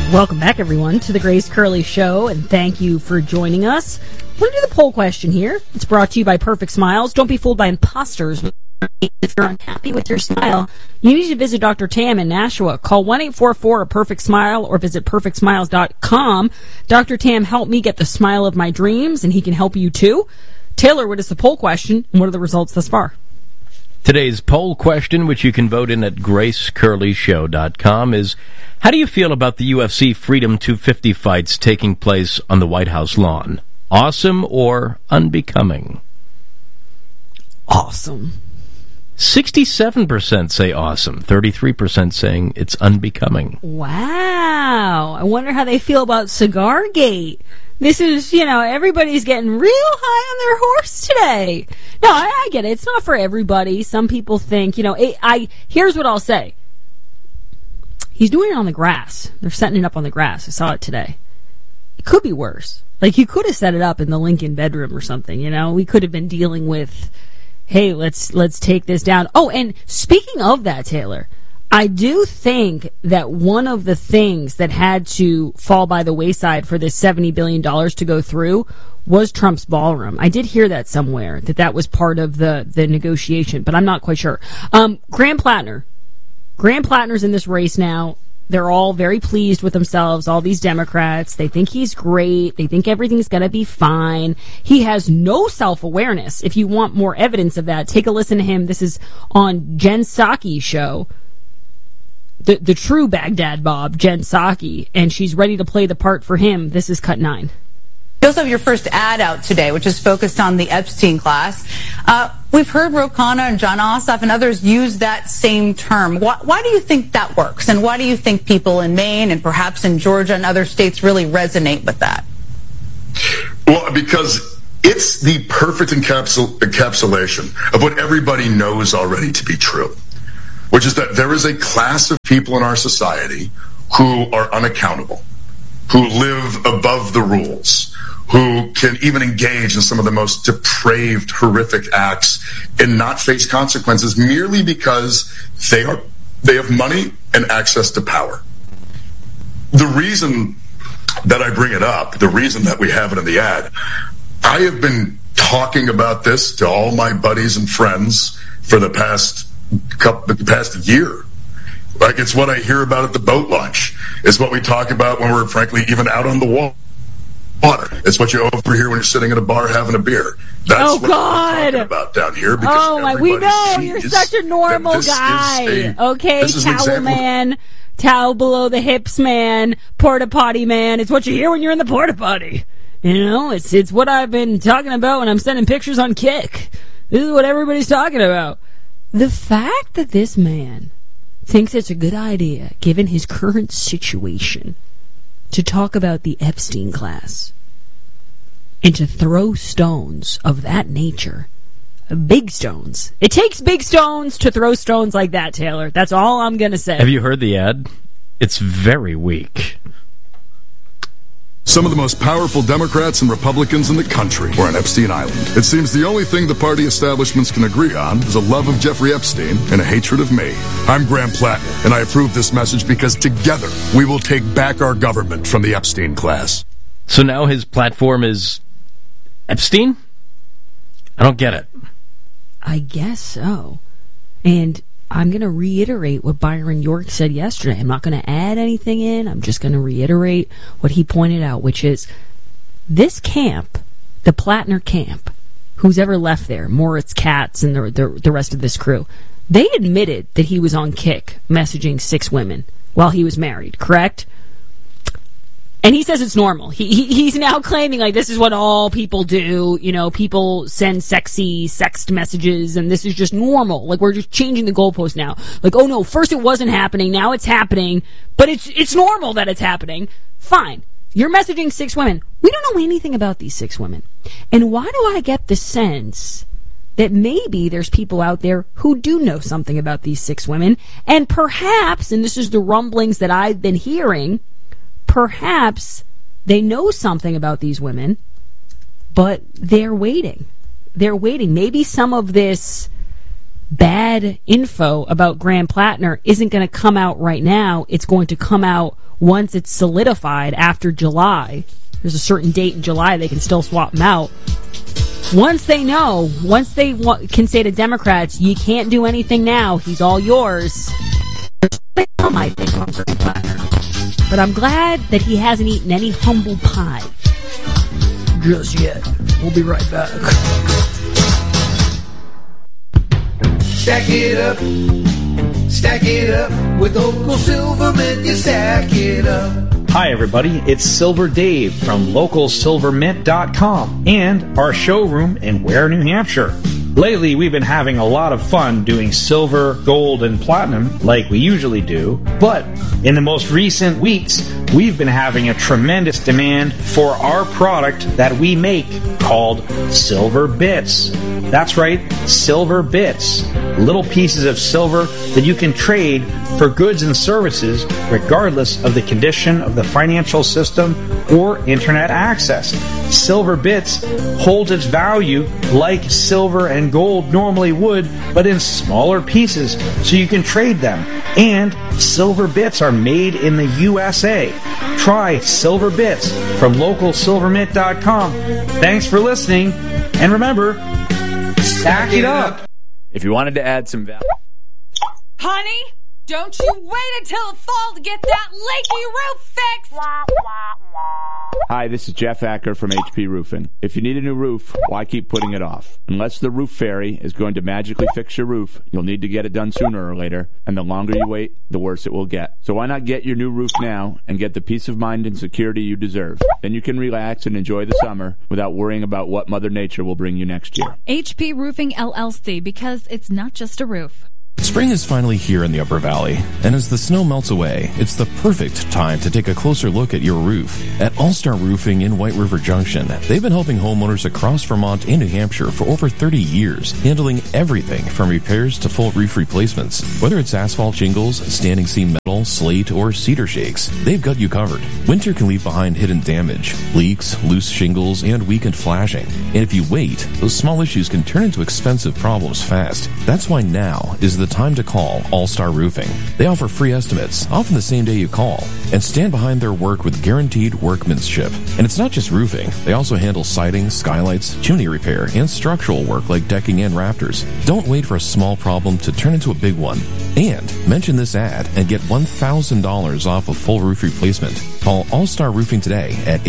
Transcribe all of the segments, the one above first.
Welcome back, everyone, to the Grace Curley Show, and thank you for joining us. We're going to do the poll question here. It's brought to you by Perfect Smiles. Don't be fooled by imposters. If you're unhappy with your smile, you need to visit Dr. Tam in Nashua. Call 1-844-PERFECT-SMILE or visit perfectsmiles.com. Dr. Tam helped me get the smile of my dreams, and he can help you too. Taylor, what is the poll question, and what are the results thus far? Today's poll question, which you can vote in at gracecurleyshow.com, is how do you feel about the UFC Freedom 250 fights taking place on the White House lawn? Awesome or unbecoming? Awesome. 67% say awesome, 33% saying it's unbecoming. Wow. I wonder how they feel about Cigargate. This is, everybody's getting real high on their horse today. No, I get it. It's not for everybody. Some people think, here's what I'll say. He's doing it on the grass. They're setting it up on the grass. I saw it today. It could be worse. Like, you could have set it up in the Lincoln bedroom or something, We could have been dealing with, hey, let's take this down. Oh, and speaking of that, Taylor, I do think that one of the things that had to fall by the wayside for this $70 billion to go through was Trump's ballroom. I did hear that somewhere, that was part of the negotiation, but I'm not quite sure. Graham Plattner's in this race now. They're all very pleased with themselves, all these Democrats. They think he's great. They think everything's going to be fine. He has no self-awareness. If you want more evidence of that, take a listen to him. This is on Jen Psaki's show. The true Baghdad Bob, Jen Psaki, and she's ready to play the part for him. This is Cut 9. You also have your first ad out today, which is focused on the Epstein class. We've heard Ro Khanna and John Ossoff and others use that same term. Why do you think that works? And why do you think people in Maine and perhaps in Georgia and other states really resonate with that? Well, because it's the perfect encapsulation of what everybody knows already to be true, which is that there is a class of people in our society who are unaccountable, who live above the rules, who can even engage in some of the most depraved, horrific acts and not face consequences merely because they have money and access to power. The reason that I bring it up, the reason that we have it in the ad, I have been talking about this to all my buddies and friends for the past year. Like, it's what I hear about at the boat launch. It's what we talk about when we're, frankly, even out on the water. It's what you overhear when you're sitting at a bar having a beer. That's what we're talking about down here. Because we know you're such a normal guy. Towel man, towel below the hips man, porta potty man. It's what you hear when you're in the porta potty. It's what I've been talking about when I'm sending pictures on Kik. This is what everybody's talking about. The fact that this man thinks it's a good idea, given his current situation, to talk about the Epstein class and to throw stones of that nature, big stones. It takes big stones to throw stones like that, Taylor. That's all I'm going to say. Have you heard the ad? It's very weak. Some of the most powerful Democrats and Republicans in the country were on Epstein Island. It seems the only thing the party establishments can agree on is a love of Jeffrey Epstein and a hatred of me. I'm Graham Plattner, and I approve this message because together we will take back our government from the Epstein class. So now his platform is Epstein? I don't get it. I guess so. And I'm going to reiterate what Byron York said yesterday. I'm not going to add anything in. I'm just going to reiterate what he pointed out, which is this camp, the Plattner camp, who's ever left there, Moritz Katz and the rest of this crew, they admitted that he was on Kik messaging 6 women while he was married, correct? And he says it's normal. He's now claiming, like, this is what all people do. People send sexy sext messages, and this is just normal. Like, we're just changing the goalpost now. Like, oh no, first it wasn't happening, now it's happening, but it's normal that it's happening. Fine. You're messaging 6 women. We don't know anything about these 6 women. And why do I get the sense that maybe there's people out there who do know something about these 6 women, and perhaps, and this is the rumblings that I've been hearing, perhaps they know something about these women, but they're waiting. They're waiting. Maybe some of this bad info about Graham Plattner isn't going to come out right now. It's going to come out once it's solidified after July. There's a certain date in July they can still swap him out. Once they know, once they can say to Democrats, you can't do anything now, he's all yours. I think on Graham Plattner. But I'm glad that he hasn't eaten any humble pie just yet. We'll be right back. Stack it up with local Silvermint, you stack it up. Hi everybody, it's Silver Dave from LocalSilverMint.com and our showroom in Ware, New Hampshire. Lately, we've been having a lot of fun doing silver, gold, and platinum like we usually do, but in the most recent weeks, we've been having a tremendous demand for our product that we make called Silver Bits. That's right, Silver Bits. Little pieces of silver that you can trade for goods and services regardless of the condition of the financial system or internet access. Silver Bits holds its value like silver and gold normally would, but in smaller pieces so you can trade them. And Silver Bits are made in the USA. Try Silver Bits from LocalSilverMint.com. Thanks for listening, and remember, stack it up. If you wanted to add some value. Honey, don't you wait until fall to get that leaky roof fixed! Hi, this is Jeff Acker from HP Roofing. If you need a new roof, why keep putting it off? Unless the roof fairy is going to magically fix your roof, you'll need to get it done sooner or later, and the longer you wait, the worse it will get. So why not get your new roof now and get the peace of mind and security you deserve? Then you can relax and enjoy the summer without worrying about what Mother Nature will bring you next year. HP Roofing LLC, because it's not just a roof. Spring is finally here in the Upper Valley, and as the snow melts away, it's the perfect time to take a closer look at your roof. At All-Star Roofing in White River Junction, they've been helping homeowners across Vermont and New Hampshire for over 30 years, handling everything from repairs to full roof replacements. Whether it's asphalt shingles, standing seam metal, slate, or cedar shakes, they've got you covered. Winter can leave behind hidden damage, leaks, loose shingles, and weakened flashing. And if you wait, those small issues can turn into expensive problems fast. That's why now is the time to call All-Star Roofing. They offer free estimates, often the same day you call, and stand behind their work with guaranteed workmanship. And it's not just roofing. They also handle siding, skylights, chimney repair, and structural work like decking and rafters. Don't wait for a small problem to turn into a big one. And mention this ad and get $1,000 off a full roof replacement. Call All-Star Roofing today at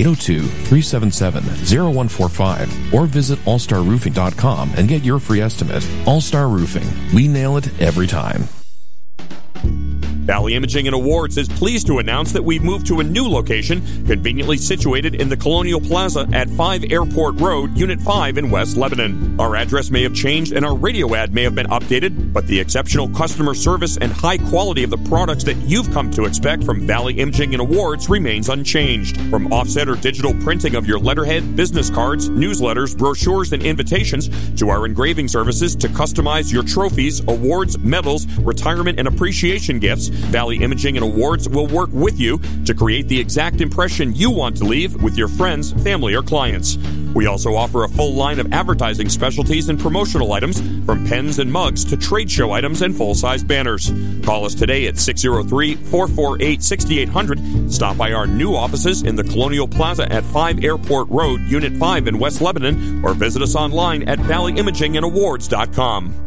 802-377-0145 or visit allstarroofing.com and get your free estimate. All-Star Roofing. We nail it every time. Valley Imaging and Awards is pleased to announce that we've moved to a new location, conveniently situated in the Colonial Plaza at 5 Airport Road, Unit 5 in West Lebanon. Our address may have changed and our radio ad may have been updated, but the exceptional customer service and high quality of the products that you've come to expect from Valley Imaging and Awards remains unchanged. From offset or digital printing of your letterhead, business cards, newsletters, brochures, and invitations, to our engraving services to customize your trophies, awards, medals, retirement, and appreciation gifts, Valley Imaging and Awards will work with you to create the exact impression you want to leave with your friends, family, or clients. We also offer a full line of advertising specialties and promotional items, from pens and mugs to trade show items and full-size banners. Call us today at 603-448-6800. Stop by our new offices in the Colonial Plaza at 5 Airport Road, Unit 5 in West Lebanon, or visit us online at valleyimagingsandawards.com.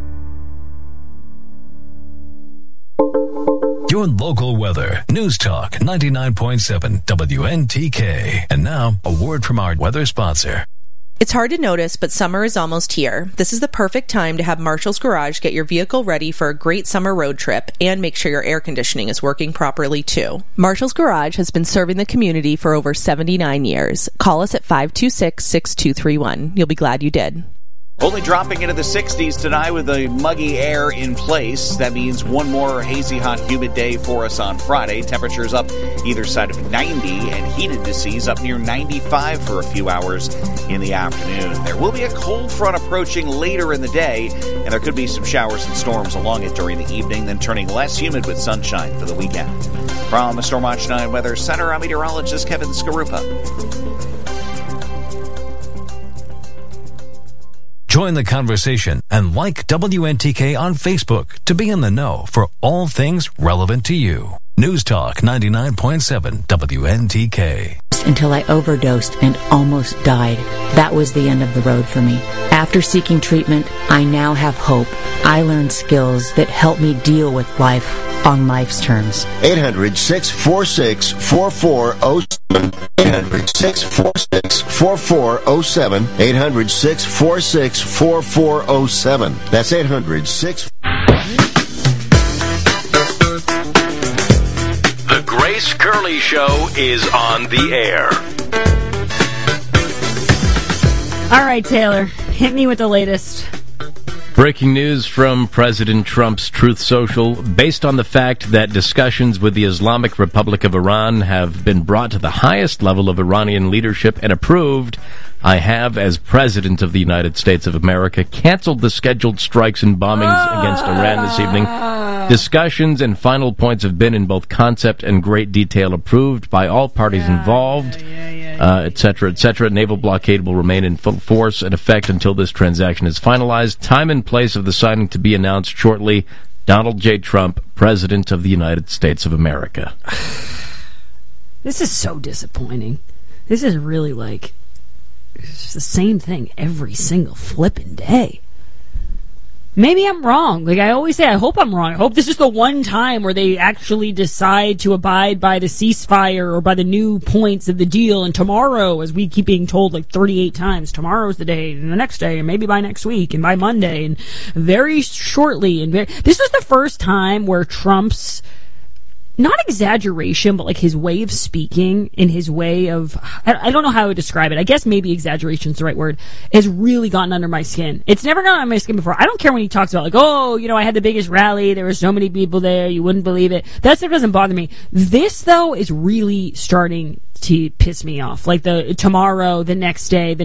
Your local weather. News Talk 99.7 WNTK. And now, a word from our weather sponsor. It's hard to notice, but summer is almost here. This is the perfect time to have Marshall's Garage get your vehicle ready for a great summer road trip and make sure your air conditioning is working properly, too. Marshall's Garage has been serving the community for over 79 years. Call us at 526-6231. You'll be glad you did. Only dropping into the 60s tonight with the muggy air in place. That means one more hazy, hot, humid day for us on Friday. Temperatures up either side of 90 and heated to seas up near 95 for a few hours in the afternoon. There will be a cold front approaching later in the day, and there could be some showers and storms along it during the evening, then turning less humid with sunshine for the weekend. From the Storm Watch 9 Weather Center, I'm meteorologist Kevin Skarupa. Join the conversation and like WNTK on Facebook to be in the know for all things relevant to you. News Talk 99.7 WNTK. Until I overdosed and almost died. That was the end of the road for me. After seeking treatment, I now have hope. I learned skills that help me deal with life on life's terms. 800-646-4407. 800-646-4407. 800-646-4407. That's 800-6... The Grace Curley Show is on the air. All right, Taylor, hit me with the latest. Breaking news from President Trump's Truth Social. Based on the fact that discussions with the Islamic Republic of Iran have been brought to the highest level of Iranian leadership and approved, I have, as President of the United States of America, canceled the scheduled strikes and bombings against Iran this evening. Discussions and final points have been in both concept and great detail approved by all parties involved, etc., etc. Naval blockade will remain in full force and effect until this transaction is finalized. Time and place of the signing to be announced shortly. Donald J. Trump, President of the United States of America. This is so disappointing. This is really like... it's the same thing every single flippin' day. Maybe I'm wrong. Like I always say, I hope I'm wrong. I hope this is the one time where they actually decide to abide by the ceasefire or by the new points of the deal. And tomorrow, as we keep being told like 38 times, tomorrow's the day, and the next day, and maybe by next week, and by Monday, and very shortly. And this was the first time where Trump's, not exaggeration, but like his way of speaking and his way of, I don't know how I would describe it. I guess maybe exaggeration is the right word, has really gotten under my skin. It's never gotten under my skin before. I don't care when he talks about like, oh, you know, I had the biggest rally. There were so many people there. You wouldn't believe it. That stuff doesn't bother me. This though is really starting to piss me off. Like the tomorrow, the next day,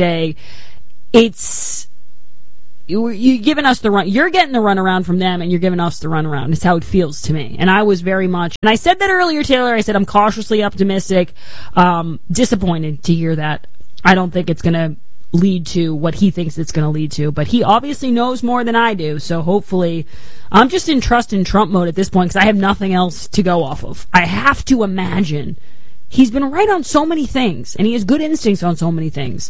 it's, you're giving us the run. You're getting the runaround from them, and you're giving us the runaround. It's how it feels to me. And I was very much, and I said that earlier, Taylor. I said I'm cautiously optimistic. Disappointed to hear that. I don't think it's going to lead to what he thinks it's going to lead to, but he obviously knows more than I do. So hopefully, I'm just in trust in Trump mode at this point because I have nothing else to go off of. I have to imagine he's been right on so many things, and he has good instincts on so many things.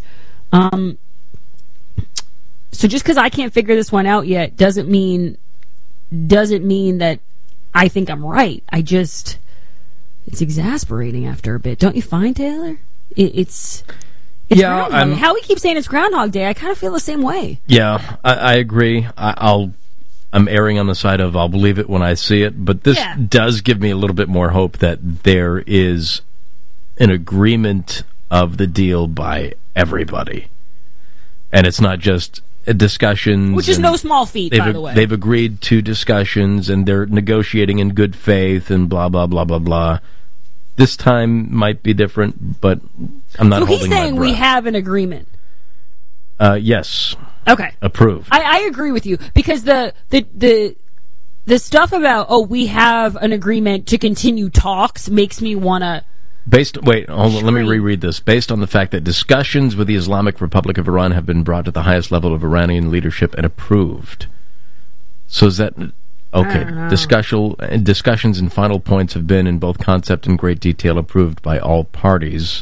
So just because I can't figure this one out yet doesn't mean that I think I'm right. It's exasperating after a bit. Don't you find, Taylor? It's yeah. How we keep saying it's Groundhog Day, I kind of feel the same way. Yeah, I agree. I'm erring on the side of I'll believe it when I see it, but this does give me a little bit more hope that there is an agreement of the deal by everybody. And it's not just discussions. Which is no small feat, by the way. They've agreed to discussions, and they're negotiating in good faith, and blah, blah, blah, blah, blah. This time might be different, but I'm not holding my breath. So he's saying we have an agreement? Yes. Okay. Approved. I agree with you, because the stuff about, we have an agreement to continue talks makes me want to... Hold on, let me reread this. Based on the fact that discussions with the Islamic Republic of Iran have been brought to the highest level of Iranian leadership and approved. So is that... Okay, discussions and final points have been in both concept and great detail approved by all parties.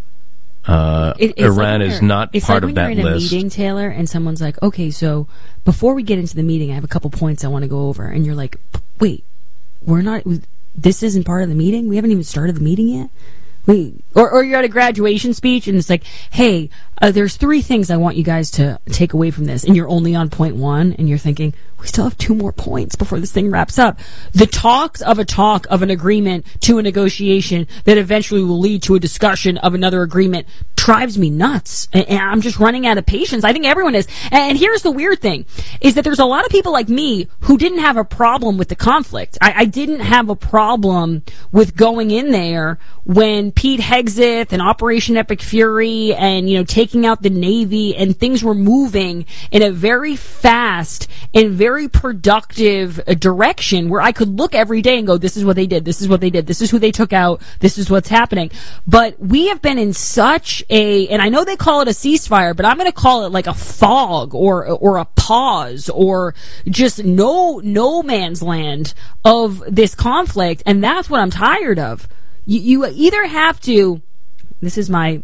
Iran is not part of that list. It's like when you're in a meeting, Taylor, and someone's like, okay, so before we get into the meeting, I have a couple points I want to go over. And you're like, wait, this isn't part of the meeting? We haven't even started the meeting yet? Or you're at a graduation speech, and it's like, hey, there's 3 things I want you guys to take away from this, and you're only on point 1, and you're thinking, we still have 2 more points before this thing wraps up. The talk of an agreement to a negotiation that eventually will lead to a discussion of another agreement drives me nuts. And I'm just running out of patience. I think everyone is. And here's the weird thing, is that there's a lot of people like me who didn't have a problem with the conflict. I didn't have a problem with going in there when Pete Hegseth and Operation Epic Fury and, taking out the Navy and things were moving in a very fast and very productive direction where I could look every day and go, this is what they did, this is what they did, this is who they took out, this is what's happening. But we have been in such a and I know they call it a ceasefire, but I'm going to call it like a fog or a pause or just no man's land of this conflict. And that's what I'm tired of. You either have to, this is my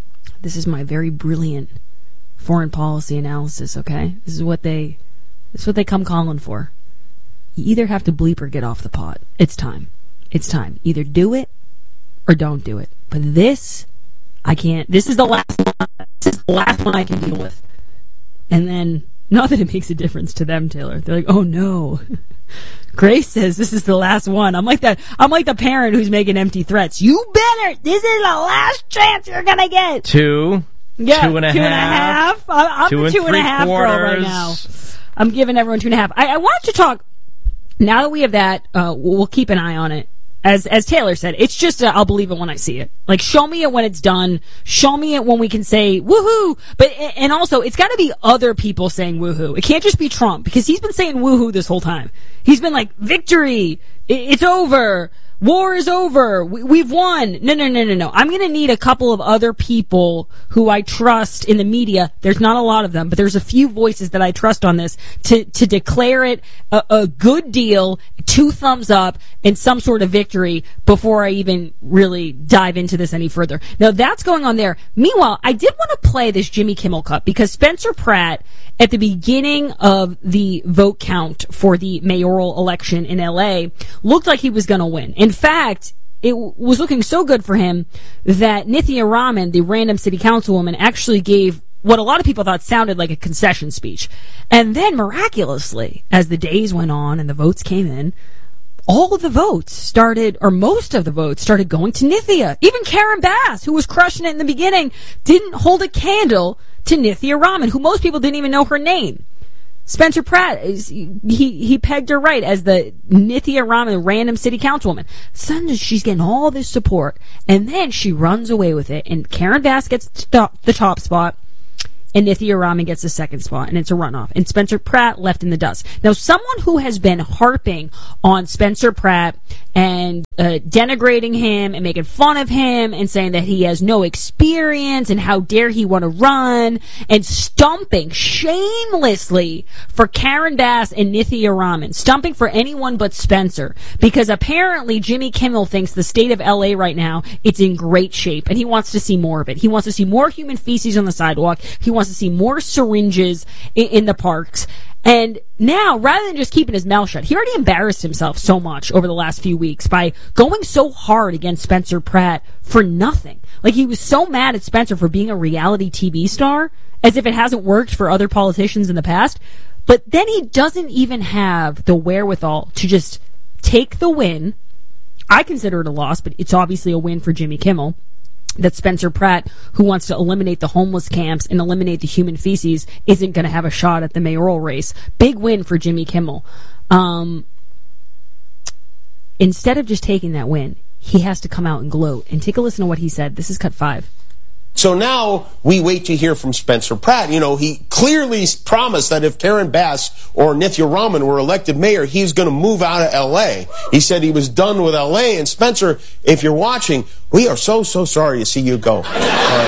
very brilliant foreign policy analysis, okay? This is what they come calling for. You either have to bleep or get off the pot. It's time. It's time. Either do it or don't do it. But this, I can't. This is the last one. This is the last one I can deal with. And then, not that it makes a difference to them, Taylor. They're like, oh no. Grace says this is the last one. I'm like the parent who's making empty threats. You better. This is the last chance you're gonna get. 2. Yeah, 2.5. I'm 2 the 2.5 girl right now. I'm giving everyone 2.5. I wanted to talk. Now that we have that, we'll keep an eye on it. As Taylor said, it's just I'll believe it when I see it. Like, show me it when it's done. Show me it when we can say woohoo. And also, it's got to be other people saying woohoo. It can't just be Trump, because he's been saying woohoo this whole time. He's been like, victory, it's over. War is over. We've won. No. I'm going to need a couple of other people who I trust in the media. There's not a lot of them, but there's a few voices that I trust on this to declare it a good deal, 2 thumbs up, and some sort of victory before I even really dive into this any further. Now, that's going on there. Meanwhile, I did want to play this Jimmy Kimmel Cup because Spencer Pratt, at the beginning of the vote count for the mayoral election in LA, looked like he was going to win. In fact, it was looking so good for him that Nithya Raman, the random city councilwoman, actually gave what a lot of people thought sounded like a concession speech. And then miraculously, as the days went on and the votes came in, all of the votes started, or most of the votes started going to Nithya. Even Karen Bass, who was crushing it in the beginning, didn't hold a candle to Nithya Raman, who most people didn't even know her name. Spencer Pratt, he pegged her right as the Nithya Raman random city councilwoman. Suddenly she's getting all this support, and then she runs away with it, and Karen Bass gets the top spot, and Nithya Raman gets the second spot, and it's a runoff. And Spencer Pratt left in the dust. Now, someone who has been harping on Spencer Pratt and denigrating him and making fun of him and saying that he has no experience and how dare he want to run and stumping shamelessly for Karen Bass and Nithya Raman, stumping for anyone but Spencer, because apparently Jimmy Kimmel thinks the state of LA right now, it's in great shape, and he wants to see more of it. He wants to see more human feces on the sidewalk. He wants to see more syringes in the parks. And now, rather than just keeping his mouth shut, he already embarrassed himself so much over the last few weeks by going so hard against Spencer Pratt for nothing. Like, he was so mad at Spencer for being a reality TV star, as if it hasn't worked for other politicians in the past. But then he doesn't even have the wherewithal to just take the win. I consider it a loss, but it's obviously a win for Jimmy Kimmel. That Spencer Pratt, who wants to eliminate the homeless camps and eliminate the human feces, isn't going to have a shot at the mayoral race. Big win for Jimmy Kimmel. Instead of just taking that win, he has to come out and gloat. And take a listen to what he said. This is cut 5. So now we wait to hear from Spencer Pratt. You know, he clearly promised that if Karen Bass or Nithya Raman were elected mayor, he's going to move out of L.A. He said he was done with L.A. And Spencer, if you're watching, we are so sorry to see you go. What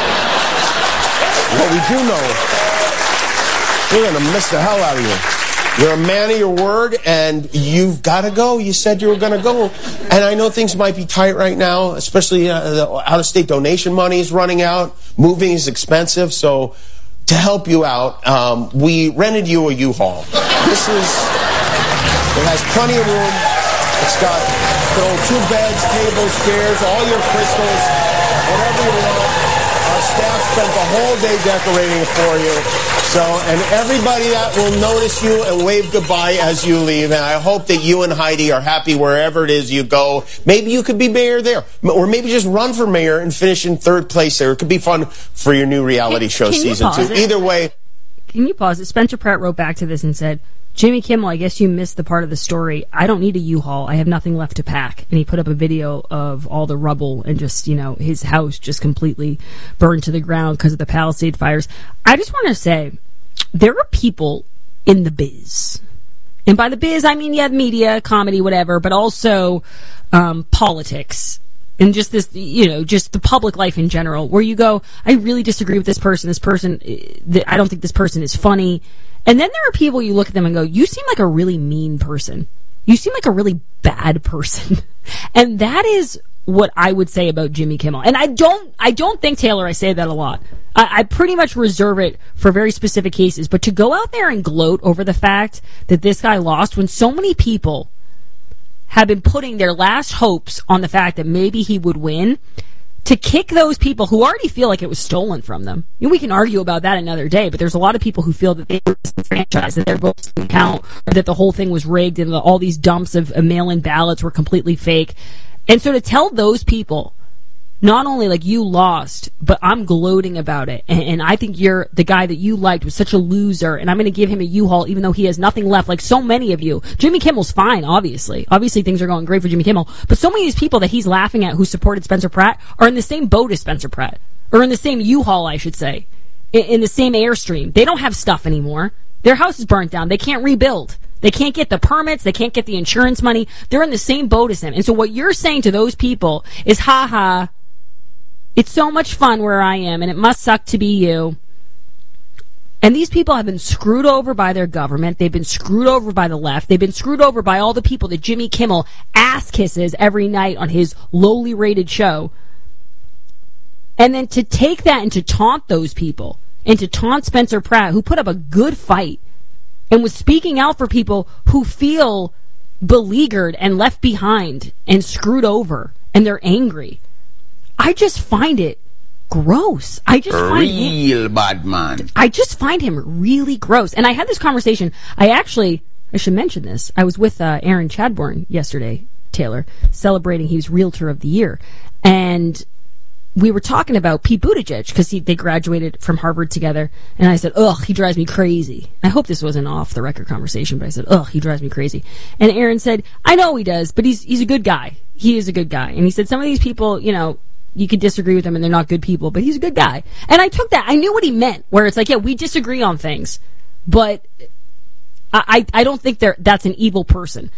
we do know, we're going to miss the hell out of you. You're a man of your word, and you've got to go. You said you were going to go. And I know things might be tight right now, especially the out-of-state donation money is running out. Moving is expensive. So to help you out, we rented you a U-Haul. It has plenty of room. It's got 2 beds, tables, chairs, all your crystals, whatever you want. Our staff spent the whole day decorating it for you. So, and everybody that will notice you and wave goodbye as you leave. And I hope that you and Heidi are happy wherever it is you go. Maybe you could be mayor there. Or maybe just run for mayor and finish in 3rd place there. It could be fun for your new reality show season 2. Either way. Can you pause it? Spencer Pratt wrote back to this and said, Jimmy Kimmel, I guess you missed the part of the story. I don't need a U-Haul. I have nothing left to pack. And he put up a video of all the rubble and just, his house just completely burned to the ground because of the Palisade fires. I just want to say, there are people in the biz. And by the biz, I mean you have media, comedy, whatever, but also politics. and just this, just the public life in general, where you go, I really disagree with this person, I don't think this person is funny. And then there are people you look at them and go, you seem like a really mean person. You seem like a really bad person. And that is what I would say about Jimmy Kimmel. And I don't think, Taylor, I say that a lot. I pretty much reserve it for very specific cases. But to go out there and gloat over the fact that this guy lost when so many people have been putting their last hopes on the fact that maybe he would win, to kick those people who already feel like it was stolen from them. We can argue about that another day, but there's a lot of people who feel that they were disenfranchised, that their votes didn't count, or that the whole thing was rigged and all these dumps of mail-in ballots were completely fake. And so to tell those people, not only like you lost, but I'm gloating about it, and I think you're the guy that you liked was such a loser, and I'm going to give him a U-Haul even though he has nothing left, like so many of you. Jimmy Kimmel's fine, obviously things are going great for Jimmy Kimmel, but so many of these people that he's laughing at who supported Spencer Pratt are in the same boat as Spencer Pratt, or in the same U-Haul, I should say, in the same Airstream. They don't have stuff anymore. Their house is burnt down. They can't rebuild. They can't get the permits. They can't get the insurance money. They're in the same boat as him. And so what you're saying to those people is, ha, it's so much fun where I am, and it must suck to be you. And these people have been screwed over by their government. They've been screwed over by the left. They've been screwed over by all the people that Jimmy Kimmel ass kisses every night on his lowly rated show. And then to take that and to taunt those people, and to taunt Spencer Pratt, who put up a good fight and was speaking out for people who feel beleaguered and left behind and screwed over, and they're angry. I just find it gross. I just find real bad man. I just find him really gross. And I had this conversation. I should mention this. I was with Aaron Chadbourne yesterday, Taylor, celebrating he was Realtor of the Year. And we were talking about Pete Buttigieg because they graduated from Harvard together. And I said, ugh, he drives me crazy. I hope this wasn't off the record conversation, but I said, ugh, he drives me crazy. And Aaron said, I know he does, but he's a good guy. He is a good guy. And he said, some of these people, you could disagree with them and they're not good people, but he's a good guy. And I took that. I knew what he meant, where it's like, yeah, we disagree on things, but I don't think that's an evil person.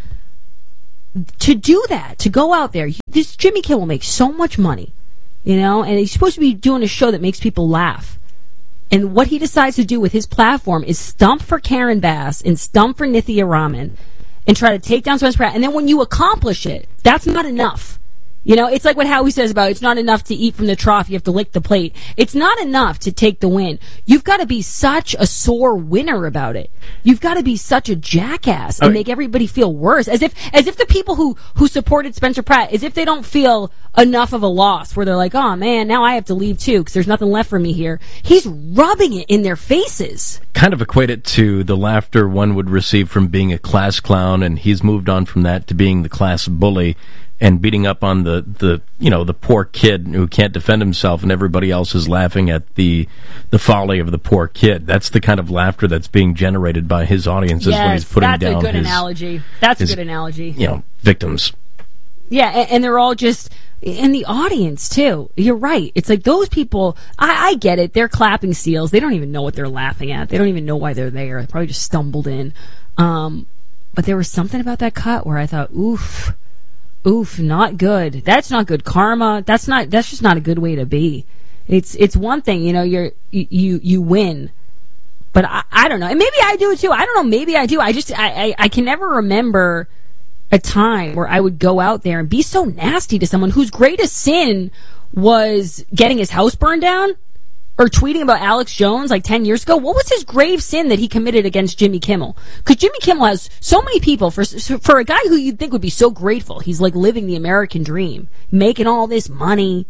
To do that, to go out there, this Jimmy Kimmel makes so much money, and he's supposed to be doing a show that makes people laugh. And what he decides to do with his platform is stump for Karen Bass and stump for Nithya Raman and try to take down Spencer Pratt. And then when you accomplish it, that's not enough. It's like what Howie says about it's not enough to eat from the trough, you have to lick the plate. It's not enough to take the win. You've got to be such a sore winner about it. You've got to be such a jackass and make everybody feel worse. As if the people who supported Spencer Pratt, as if they don't feel enough of a loss where they're like, oh man, now I have to leave too because there's nothing left for me here. He's rubbing it in their faces. Kind of equate it to the laughter one would receive from being a class clown, and he's moved on from that to being the class bully and beating up on the poor kid who can't defend himself, and everybody else is laughing at the folly of the poor kid. That's the kind of laughter that's being generated by his audiences when he's putting down his... that's a good analogy. That's a good analogy. Victims. Yeah, and they're all just... in the audience, too. You're right. It's like those people, I get it. They're clapping seals. They don't even know what they're laughing at. They don't even know why they're there. They probably just stumbled in. But there was something about that cut where I thought, oof, not good. That's not good karma. That's just not a good way to be. It's one thing, you win. But I don't know. And maybe I do it too. I don't know. Maybe I do. I can never remember a time where I would go out there and be so nasty to someone whose greatest sin was getting his house burned down or tweeting about Alex Jones like 10 years ago. What was his grave sin that he committed against Jimmy Kimmel? Because Jimmy Kimmel has so many people, for a guy who you'd think would be so grateful. He's like living the American dream, making all this money,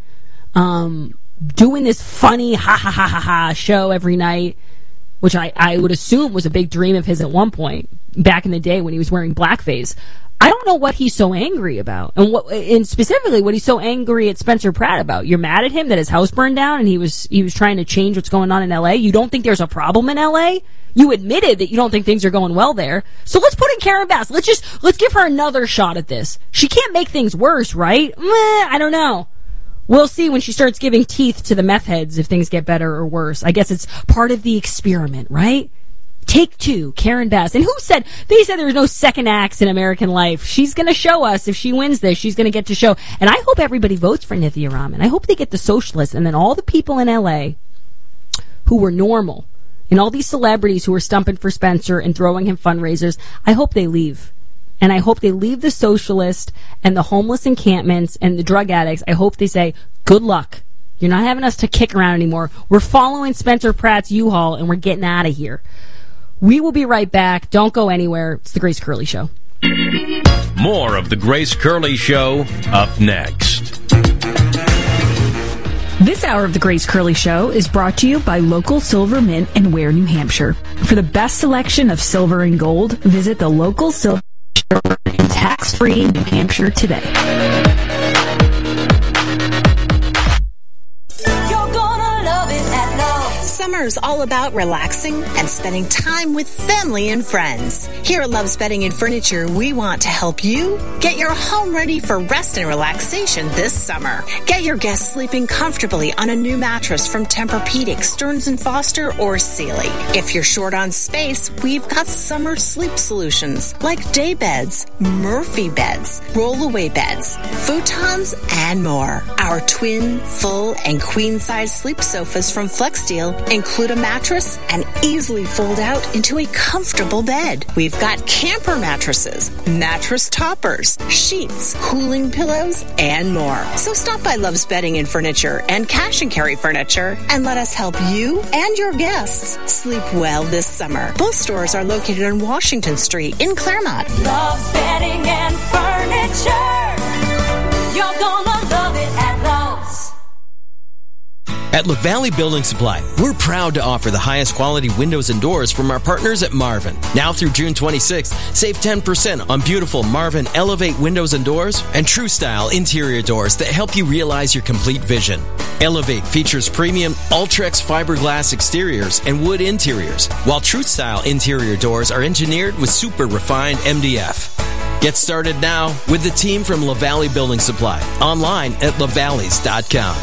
doing this funny ha show every night, which I would assume was a big dream of his at one point back in the day when he was wearing blackface. I don't know what he's so angry about, and specifically what he's so angry at Spencer Pratt about. You're mad at him that his house burned down and he was trying to change what's going on in L.A.? You don't think there's a problem in L.A.? You admitted that you don't think things are going well there. So let's put in Karen Bass. Let's give her another shot at this. She can't make things worse, right? I don't know. We'll see when she starts giving teeth to the meth heads if things get better or worse. I guess it's part of the experiment, right? Take Two, Karen Bass. And they said there was no second acts in American life. She's going to show us, if she wins this, she's going to get to show. And I hope everybody votes for Nithya Raman. I hope they get the socialists, and then all the people in L.A. who were normal, and all these celebrities who were stumping for Spencer and throwing him fundraisers, I hope they leave. And I hope they leave the socialists and the homeless encampments and the drug addicts. I hope they say, good luck. You're not having us to kick around anymore. We're following Spencer Pratt's U-Haul, and we're getting out of here. We will be right back. Don't go anywhere. It's the Grace Curley Show. More of the Grace Curley Show up next. This hour of the Grace Curley Show is brought to you by local Silver Mint in Ware, New Hampshire. For the best selection of silver and gold, visit the local silver in tax-free New Hampshire today. Summer's all about relaxing and spending time with family and friends. Here at Love's Bedding and Furniture, we want to help you get your home ready for rest and relaxation this summer. Get your guests sleeping comfortably on a new mattress from Tempur-Pedic, Stearns & Foster, or Sealy. If you're short on space, we've got summer sleep solutions like day beds, Murphy beds, rollaway beds, futons, and more. Our twin, full, and queen-size sleep sofas from FlexSteel include a mattress and easily fold out into a comfortable bed. We've got camper mattresses, mattress toppers, sheets, cooling pillows, and more. So stop by Love's Bedding and Furniture and Cash and Carry Furniture and let us help you and your guests sleep well this summer. Both stores are located on Washington Street in Claremont. Love's Bedding and Furniture. You're gonna love it at Love's. At LaValley Building Supply, we're proud to offer the highest quality windows and doors from our partners at Marvin. Now through June 26th, save 10% on beautiful Marvin Elevate windows and doors and True Style interior doors that help you realize your complete vision. Elevate features premium Ultrex fiberglass exteriors and wood interiors, while True Style interior doors are engineered with super refined MDF. Get started now with the team from LaValley Building Supply, online at lavalleys.com.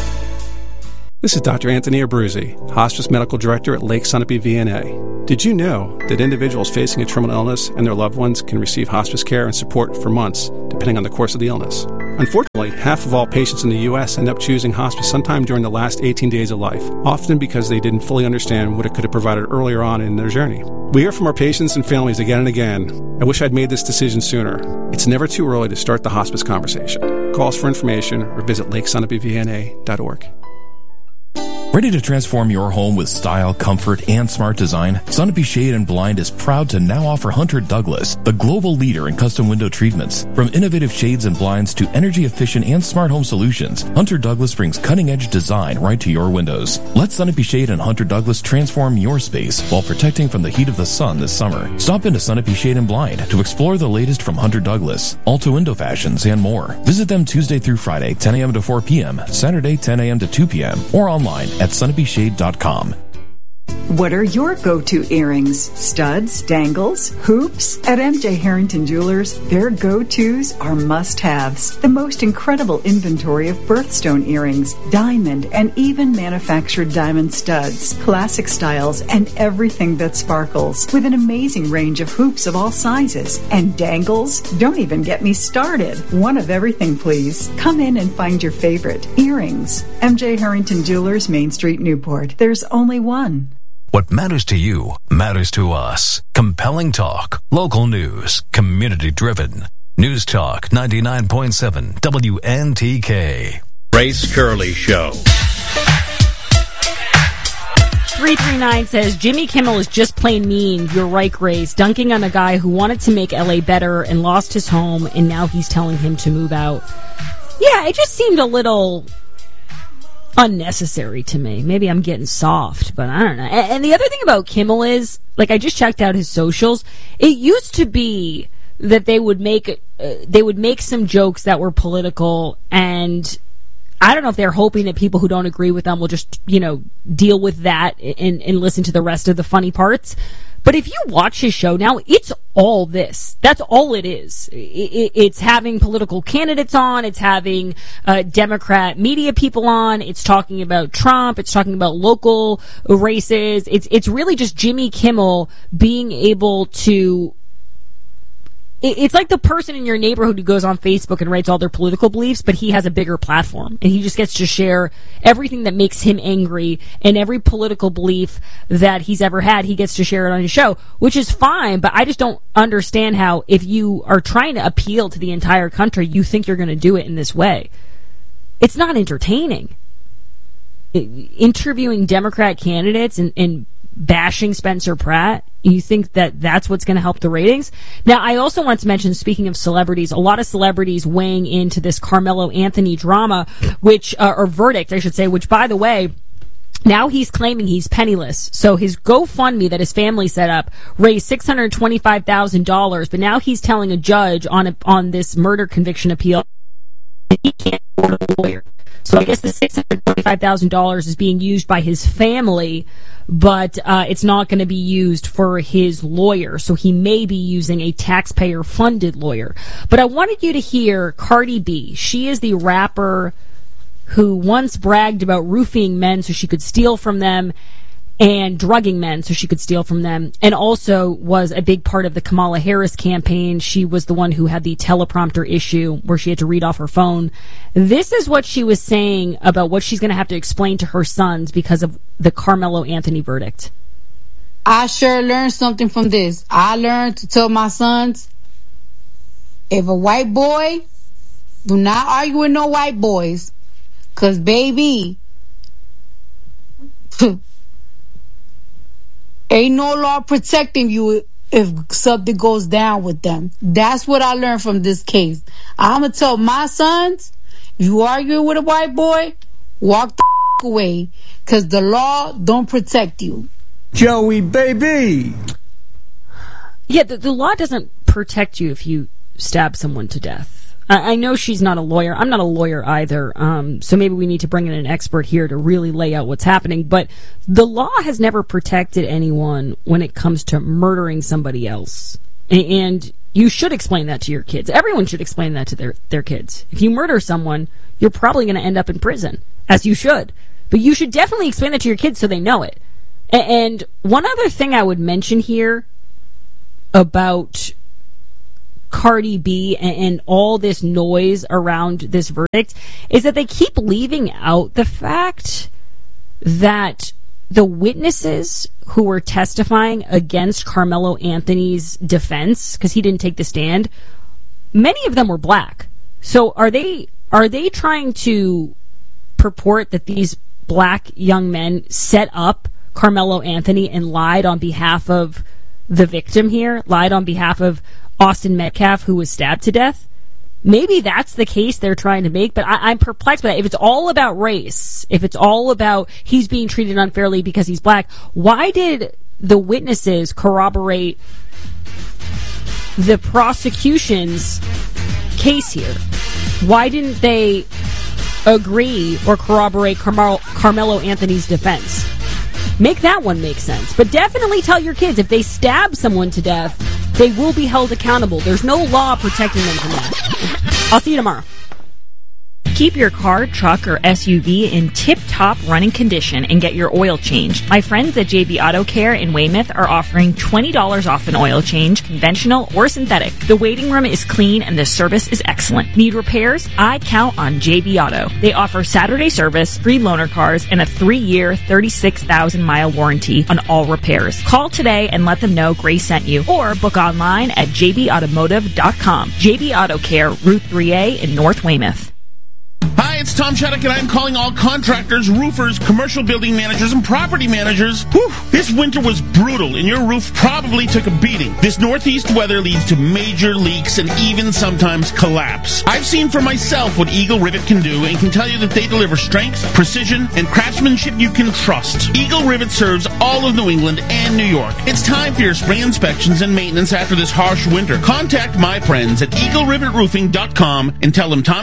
This is Dr. Anthony Abruzzi, Hospice Medical Director at Lake Sunapee VNA. Did you know that individuals facing a terminal illness and their loved ones can receive hospice care and support for months, depending on the course of the illness? Unfortunately, half of all patients in the U.S. end up choosing hospice sometime during the last 18 days of life, often because they didn't fully understand what it could have provided earlier on in their journey. We hear from our patients and families again and again, I wish I'd made this decision sooner. It's never too early to start the hospice conversation. Call us for information or visit lakesunapevna.org. Ready to transform your home with style, comfort, and smart design? Sunapee Shade and Blind is proud to now offer Hunter Douglas, the global leader in custom window treatments. From innovative shades and blinds to energy-efficient and smart home solutions, Hunter Douglas brings cutting-edge design right to your windows. Let Sunapee Shade and Hunter Douglas transform your space while protecting from the heat of the sun this summer. Stop into Sunapee Shade and Blind to explore the latest from Hunter Douglas, Alta Window Fashions, and more. Visit them Tuesday through Friday, 10 a.m. to 4 p.m., Saturday, 10 a.m. to 2 p.m., or online at sunapeeshade.com. What are your go-to earrings? Studs, dangles, hoops? At MJ Harrington Jewelers, their go-tos are must-haves. The most incredible inventory of birthstone earrings, diamond, and even manufactured diamond studs, classic styles, and everything that sparkles, with an amazing range of hoops of all sizes. And dangles? Don't even get me started. One of everything, please. Come in and find your favorite. Earrings. MJ Harrington Jewelers, Main Street, Newport. There's only one. What matters to you matters to us. Compelling talk, local news, community driven. News Talk 99.7 WNTK. Grace Curley Show. 339 says, Jimmy Kimmel is just plain mean. You're right, Grace. Dunking on a guy who wanted to make LA better and lost his home, and now he's telling him to move out. Yeah, it just seemed a little unnecessary to me. Maybe I'm getting soft, but I don't know. And the other thing about Kimmel is, like, I just checked out his socials. It used to be that they would make some jokes that were political, and I don't know if they're hoping that people who don't agree with them will just, deal with that and listen to the rest of the funny parts. But if you watch his show now, it's all this. That's all it is. It's having political candidates on. It's having Democrat media people on. It's talking about Trump. It's talking about local races. It's really just Jimmy Kimmel being able to... It's like the person in your neighborhood who goes on Facebook and writes all their political beliefs, but he has a bigger platform. And he just gets to share everything that makes him angry, and every political belief that he's ever had, he gets to share it on his show, which is fine, but I just don't understand how, if you are trying to appeal to the entire country, you think you're going to do it in this way. It's not entertaining. Interviewing Democrat candidates and bashing Spencer Pratt, you think that that's what's going to help the ratings? Now, I also want to mention, speaking of celebrities, a lot of celebrities weighing into this Carmelo Anthony drama, which, or verdict, I should say, which, by the way, now he's claiming he's penniless. So his GoFundMe that his family set up raised $625,000, but now he's telling a judge on this murder conviction appeal that he can't afford a lawyer. So I guess the $625,000 is being used by his family, but it's not going to be used for his lawyer. So he may be using a taxpayer-funded lawyer. But I wanted you to hear Cardi B. She is the rapper who once bragged about roofing men so she could steal from them, and drugging men so she could steal from them, and also was a big part of the Kamala Harris campaign. She was the one who had the teleprompter issue where she had to read off her phone. This is what she was saying about what she's going to have to explain to her sons because of the Carmelo Anthony verdict. I sure learned something from this. I learned to tell my sons, if a white boy, do not argue with no white boys, because baby, ain't no law protecting you if something goes down with them. That's what I learned from this case. I'm going to tell my sons, if you argue with a white boy, walk the away, because the law don't protect you. Joey, baby! Yeah, the law doesn't protect you if you stab someone to death. I know she's not a lawyer. I'm not a lawyer either. So maybe we need to bring in an expert here to really lay out what's happening. But the law has never protected anyone when it comes to murdering somebody else. And you should explain that to your kids. Everyone should explain that to their kids. If you murder someone, you're probably going to end up in prison, as you should. But you should definitely explain that to your kids so they know it. And one other thing I would mention here about Cardi B and all this noise around this verdict is that they keep leaving out the fact that the witnesses who were testifying against Carmelo Anthony's defense, because he didn't take the stand, many of them were black. So are they trying to purport that these black young men set up Carmelo Anthony and lied on behalf of the victim here, lied on behalf of Austin Metcalf, who was stabbed to death? Maybe that's the case they're trying to make, but I'm perplexed by that. If it's all about race, if it's all about he's being treated unfairly because he's black, why did the witnesses corroborate the prosecution's case here? Why didn't they agree or corroborate Carmelo Anthony's defense? Make that one make sense. But definitely tell your kids, if they stab someone to death, they will be held accountable. There's no law protecting them from that. I'll see you tomorrow. Keep your car, truck, or SUV in tip-top running condition and get your oil changed. My friends at JB Auto Care in Weymouth are offering $20 off an oil change, conventional or synthetic. The waiting room is clean and the service is excellent. Need repairs? I count on JB Auto. They offer Saturday service, free loaner cars, and a 3-year, 36,000-mile warranty on all repairs. Call today and let them know Grace sent you, or book online at jbautomotive.com. JB Auto Care, Route 3A in North Weymouth. Hi, it's Tom Shattuck, and I'm calling all contractors, roofers, commercial building managers, and property managers. Whew, this winter was brutal, and your roof probably took a beating. This northeast weather leads to major leaks and even sometimes collapse. I've seen for myself what Eagle Rivet can do, and can tell you that they deliver strength, precision, and craftsmanship you can trust. Eagle Rivet serves all of New England and New York. It's time for your spring inspections and maintenance after this harsh winter. Contact my friends at EagleRivetRoofing.com and tell them Tom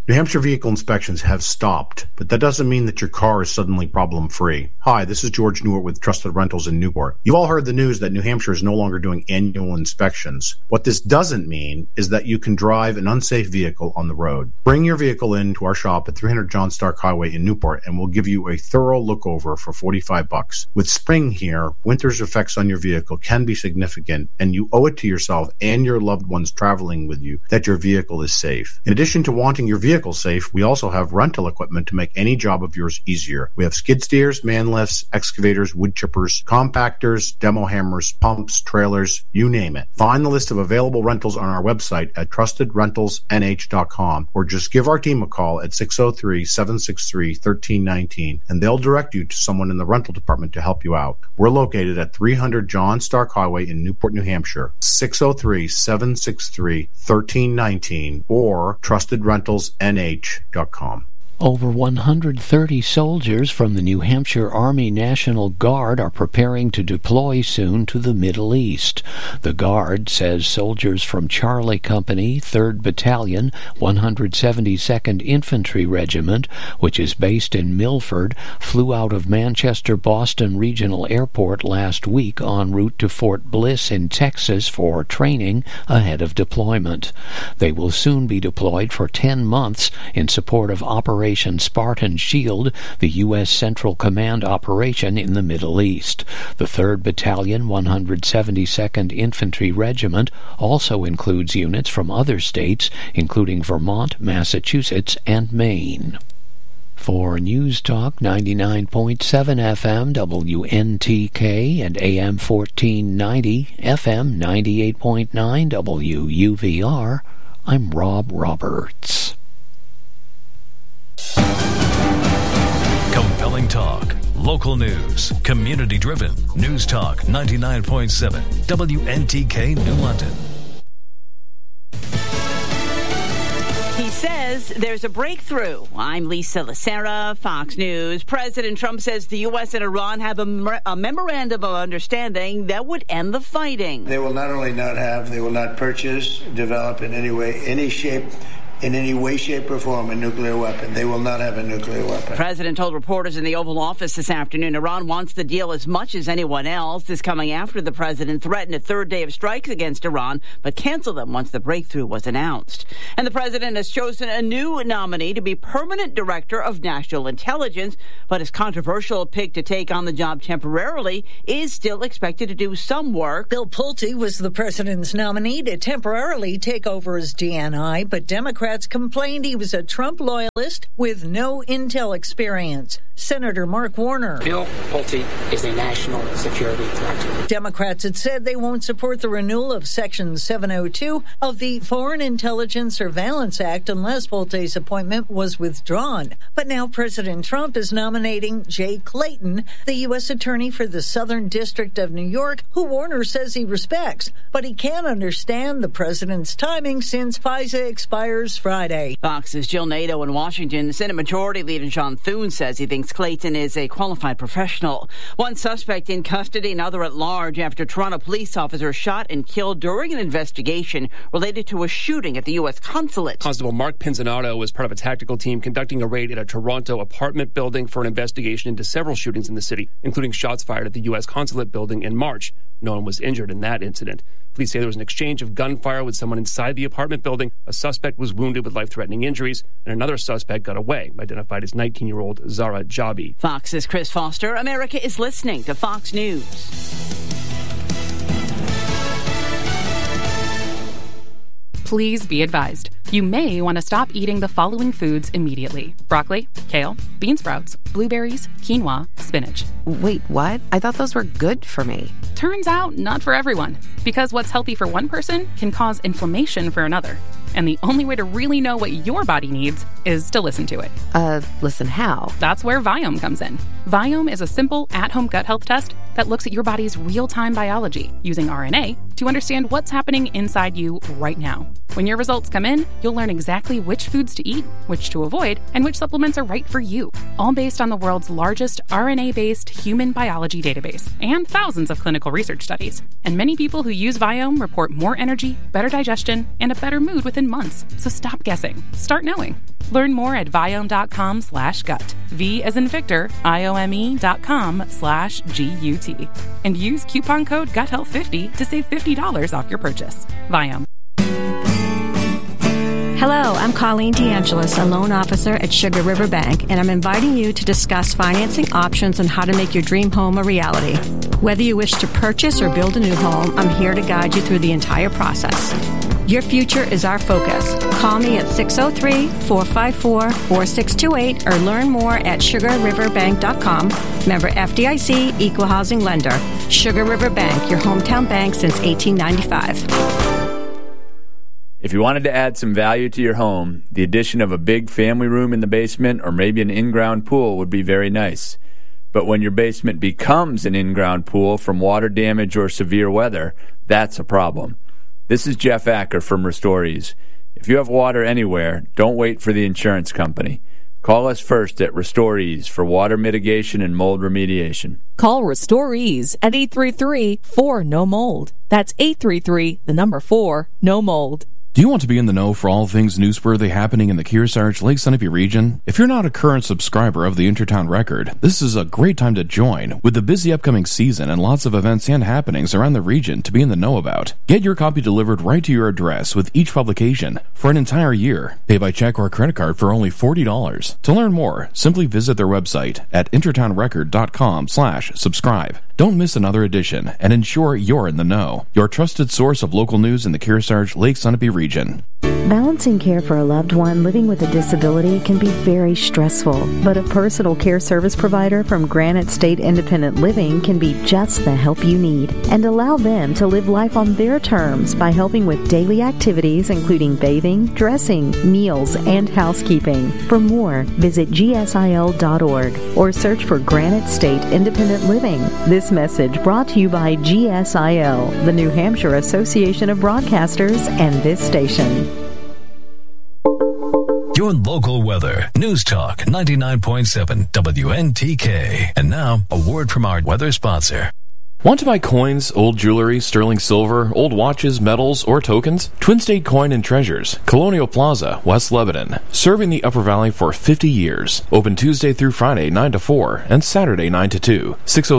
New Hampshire vehicle inspections have stopped, but that doesn't mean that your car is suddenly problem-free. Hi, this is George Newart with Trusted Rentals in Newport. You've all heard the news that New Hampshire is no longer doing annual inspections. What this doesn't mean is that you can drive an unsafe vehicle on the road. Bring your vehicle in to our shop at 300 John Stark Highway in Newport, and we'll give you a thorough look over for $45. With spring here, winter's effects on your vehicle can be significant, and you owe it to yourself and your loved ones traveling with you that your vehicle is safe. In addition to wanting your vehicle safe, we also have rental equipment to make any job of yours easier. We have skid steers, man lifts, excavators, wood chippers, compactors, demo hammers, pumps, trailers, you name it. Find the list of available rentals on our website at trustedrentalsnh.com or just give our team a call at 603-763-1319 and they'll direct you to someone in the rental department to help you out. We're located at 300 John Stark Highway in Newport, New Hampshire, 603-763-1319 or trustedrentalsnh.com. Over 130 soldiers from the New Hampshire Army National Guard are preparing to deploy soon to the Middle East. The Guard says soldiers from Charlie Company, 3rd Battalion, 172nd Infantry Regiment, which is based in Milford, flew out of Manchester Boston Regional Airport last week en route to Fort Bliss in Texas for training ahead of deployment. They will soon be deployed for 10 months in support of Operation Spartan Shield, the U.S. Central Command operation in the Middle East. The 3rd Battalion, 172nd Infantry Regiment also includes units from other states, including Vermont, Massachusetts, and Maine. For News Talk 99.7 FM WNTK and AM 1490 FM 98.9 WUVR, I'm Rob Roberts. Compelling talk, local news, community-driven. News Talk 99.7 WNTK New London. He says there's a breakthrough. I'm Lisa Lacera, Fox News. President Trump says the U.S. and Iran have a memorandum of understanding that would end the fighting. They will not only not have, they will not purchase, develop in any way, any shape, in any way, shape, or form a nuclear weapon. They will not have a nuclear weapon. The president told reporters in the Oval Office this afternoon Iran wants the deal as much as anyone else. This coming after the president threatened a third day of strikes against Iran, but canceled them once the breakthrough was announced. And the president has chosen a new nominee to be permanent director of national intelligence, but his controversial pick to take on the job temporarily is still expected to do some work. Bill Pulte was the president's nominee to temporarily take over as DNI, but Democrats complained he was a Trump loyalist with no intel experience. Senator Mark Warner. Bill Pulte is a national security threat. Democrats had said they won't support the renewal of Section 702 of the Foreign Intelligence Surveillance Act unless Pulte's appointment was withdrawn. But now President Trump is nominating Jay Clayton, the U.S. Attorney for the Southern District of New York, who Warner says he respects. But he can't understand the president's timing since FISA expires Friday. Fox's Jill Nato in Washington. Senate Majority Leader John Thune says he thinks Clayton is a qualified professional. One suspect in custody, another at large after Toronto police officers shot and killed during an investigation related to a shooting at the U.S. consulate. Constable Mark Pinzanato was part of a tactical team conducting a raid at a Toronto apartment building for an investigation into several shootings in the city, including shots fired at the U.S. consulate building in March. No one was injured in that incident. Police say there was an exchange of gunfire with someone inside the apartment building. A suspect was wounded with life-threatening injuries, and another suspect got away, identified as 19-year-old Zara Jabi. Fox's Chris Foster. America is listening to Fox News. Please be advised. You may want to stop eating the following foods immediately. Broccoli, kale, bean sprouts, blueberries, quinoa, spinach. Wait, what? I thought those were good for me. Turns out, not for everyone. Because what's healthy for one person can cause inflammation for another. And the only way to really know what your body needs is to listen to it. Listen how? That's where Viome comes in. Viome is a simple, at-home gut health test that looks at your body's real-time biology using RNA to understand what's happening inside you right now. When your results come in, you'll learn exactly which foods to eat, which to avoid, and which supplements are right for you. All based on the world's largest RNA-based human biology database and thousands of clinical research studies. And many people who use Viome report more energy, better digestion, and a better mood within months. So stop guessing. Start knowing. Learn more at Viome.com/gut. V as in Victor, IOME.com/GUT. And use coupon code GUTHEALTH50 to save $50 off your purchase. Viome. Hello, I'm Colleen DeAngelis, a loan officer at Sugar River Bank, and I'm inviting you to discuss financing options and how to make your dream home a reality. Whether you wish to purchase or build a new home, I'm here to guide you through the entire process. Your future is our focus. Call me at 603-454-4628 or learn more at sugarriverbank.com. Member FDIC, Equal Housing Lender. Sugar River Bank, your hometown bank since 1895. If you wanted to add some value to your home, the addition of a big family room in the basement or maybe an in-ground pool would be very nice. But when your basement becomes an in-ground pool from water damage or severe weather, that's a problem. This is Jeff Acker from RestoreEase. If you have water anywhere, don't wait for the insurance company. Call us first at RestoreEase for water mitigation and mold remediation. Call RestoreEase at 833-4-NO-MOLD. That's 833-4-NO-MOLD. Do you want to be in the know for all things newsworthy happening in the Kearsarge, Lake Sunapee region? If you're not a current subscriber of the Intertown Record, this is a great time to join with the busy upcoming season and lots of events and happenings around the region to be in the know about. Get your copy delivered right to your address with each publication for an entire year. Pay by check or credit card for only $40. To learn more, simply visit their website at intertownrecord.com/subscribe. Don't miss another edition and ensure you're in the know. Your trusted source of local news in the Kearsarge, Lake Sunapee region. Balancing care for a loved one living with a disability can be very stressful, but a personal care service provider from Granite State Independent Living can be just the help you need and allow them to live life on their terms by helping with daily activities including bathing, dressing, meals, and housekeeping. For more, visit gsil.org or search for Granite State Independent Living. This message brought to you by GSIL, the New Hampshire Association of Broadcasters, and this station. Your local weather. News Talk 99.7 WNTK. And now, a word from our weather sponsor. Want to buy coins, old jewelry, sterling silver, old watches, medals, or tokens? Twin State Coin and Treasures, Colonial Plaza, West Lebanon. Serving the Upper Valley for 50 years. Open Tuesday through Friday 9 to 4 and Saturday 9 to 2.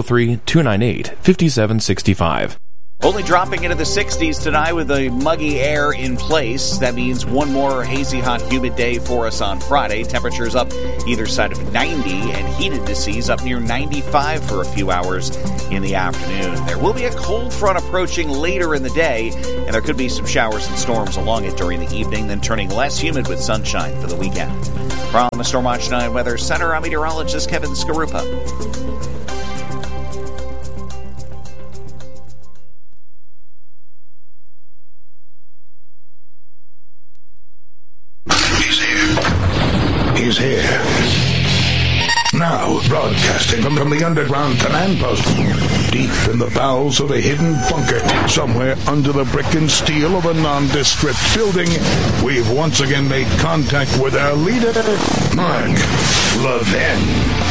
603-298-5765. Only dropping into the 60s tonight with the muggy air in place. That means one more hazy, hot, humid day for us on Friday. Temperatures up either side of 90 and heated to seas up near 95 for a few hours in the afternoon. There will be a cold front approaching later in the day, and there could be some showers and storms along it during the evening, then turning less humid with sunshine for the weekend. From the Stormwatch 9 Weather Center, I'm meteorologist Kevin Skarupa. He's here. Now, broadcasting from the underground command post, deep in the bowels of a hidden bunker, somewhere under the brick and steel of a nondescript building, we've once again made contact with our leader, Mark Levin.